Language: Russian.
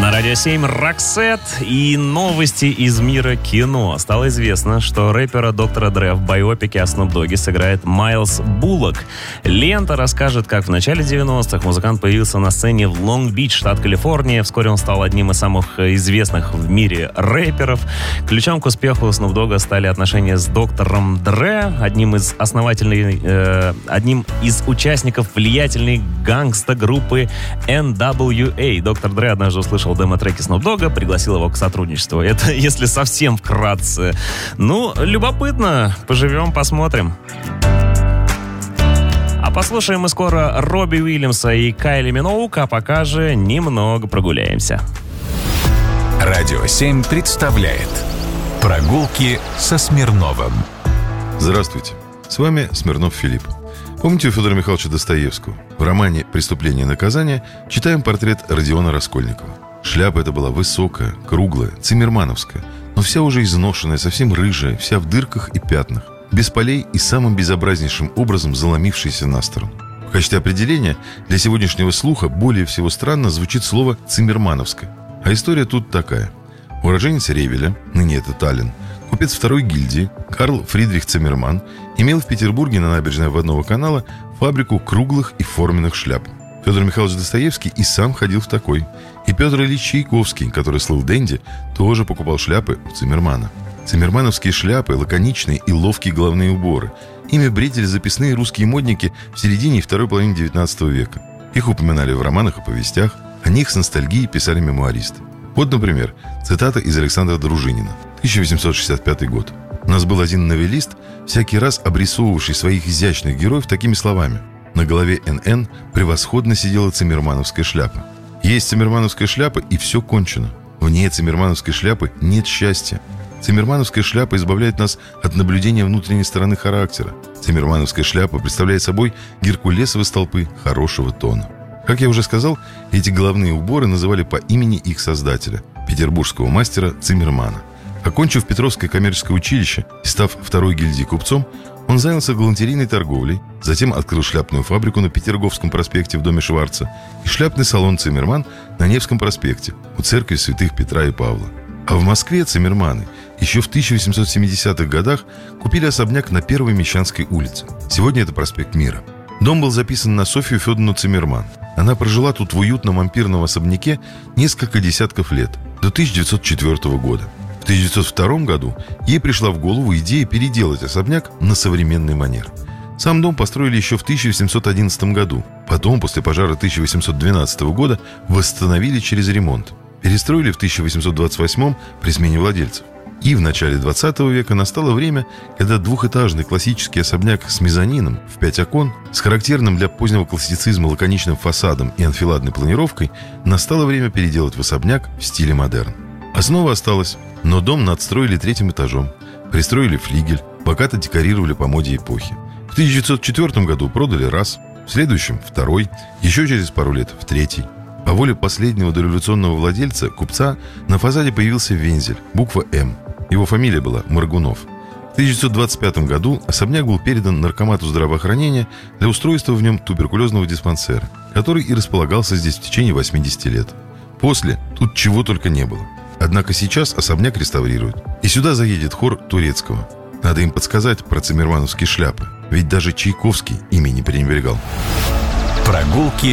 На Радио 7 Роксет и новости из мира кино. Стало известно, что рэпера Доктора Дре в байопике о Снуп Догге сыграет Майлз Буллок. Лента расскажет, как в начале 90-х музыкант появился на сцене в Лонг-Бич, штат Калифорния. Вскоре он стал одним из самых известных в мире рэперов. Ключом к успеху Снуп Догга стали отношения с Доктором Дре, одним из участников влиятельной гангста-группы NWA. Доктор Дре однажды услышал демо-треки Снуп Догга, пригласил его к сотрудничеству. Это если совсем вкратце. Ну, любопытно. Поживем, посмотрим. А послушаем мы скоро Робби Уильямса и Кайли Миноуг, а пока же немного прогуляемся. Радио 7 представляет «Прогулки со Смирновым». Здравствуйте. С вами Смирнов Филипп. Помните у Федора Михайловича Достоевского? В романе «Преступление и наказание» читаем портрет Родиона Раскольникова. Шляпа эта была высокая, круглая, циммермановская, но вся уже изношенная, совсем рыжая, вся в дырках и пятнах, без полей и самым безобразнейшим образом заломившаяся на сторону. В качестве определения для сегодняшнего слуха более всего странно звучит слово «циммермановская». А история тут такая. Уроженец Ревеля, ныне это Таллин, купец второй гильдии Карл Фридрих Циммерман имел в Петербурге на набережной Обводного канала фабрику круглых и форменных шляп. Федор Михайлович Достоевский и сам ходил в такой. И Петр Ильич Чайковский, который слыл денди, тоже покупал шляпы у Циммермана. Циммермановские шляпы, лаконичные и ловкие головные уборы. Ими бредили записные русские модники в середине и второй половине XIX века. Их упоминали в романах и повестях, о них с ностальгией писали мемуаристы. Вот, например, цитата из Александра Дружинина, 1865 год. У нас был один новеллист, всякий раз обрисовывавший своих изящных героев такими словами. На голове НН превосходно сидела циммермановская шляпа. Есть циммермановская шляпа, и все кончено. Вне циммермановской шляпы нет счастья. Циммермановская шляпа избавляет нас от наблюдения внутренней стороны характера. Циммермановская шляпа представляет собой геркулесовы столпы хорошего тона. Как я уже сказал, эти головные уборы называли по имени их создателя, петербургского мастера Циммермана. Окончив Петровское коммерческое училище и став второй гильдии купцом, он занялся галантерейной торговлей, затем открыл шляпную фабрику на Петерговском проспекте в доме Шварца и шляпный салон «Циммерман» на Невском проспекте у церкви святых Петра и Павла. А в Москве Циммерманы еще в 1870-х годах купили особняк на Первой Мещанской улице. Сегодня это проспект Мира. Дом был записан на Софью Федоровну Циммерман. Она прожила тут в уютном ампирном особняке несколько десятков лет, до 1904 года. В 1902 году ей пришла в голову идея переделать особняк на современный манер. Сам дом построили еще в 1811 году. Потом, после пожара 1812 года, восстановили через ремонт. Перестроили в 1828 при смене владельцев. И в начале 20 века настало время, когда двухэтажный классический особняк с мезонином в 5 окон, с характерным для позднего классицизма лаконичным фасадом и анфиладной планировкой, настало время переделать в особняк в стиле модерн. Основа осталась, но дом надстроили 3-м этажом, пристроили флигель, богато декорировали по моде эпохи. В 1904 году продали раз, в следующем – второй, еще через пару лет – в третий. По воле последнего дореволюционного владельца, купца, на фасаде появился вензель, буква «М». Его фамилия была Моргунов. В 1925 году особняк был передан Наркомату здравоохранения для устройства в нем туберкулезного диспансера, который и располагался здесь в течение 80 лет. После тут чего только не было. Однако сейчас особняк реставрируют, и сюда заедет хор турецкого. Надо им подсказать про циммермановские шляпы, ведь даже Чайковский ими не пренебрегал. Прогулки